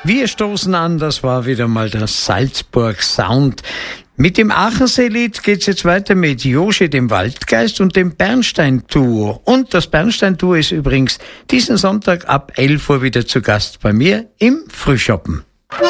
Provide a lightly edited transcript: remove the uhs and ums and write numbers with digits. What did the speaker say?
Wir stoßen an, das war wieder mal der Salzburg Sound. Mit dem Achensee-Lied geht's jetzt weiter mit Joshi dem Waldgeist und dem Bernstein-Duo. Und das Bernstein-Duo ist übrigens diesen Sonntag ab 11 Uhr wieder zu Gast bei mir im Frühschoppen.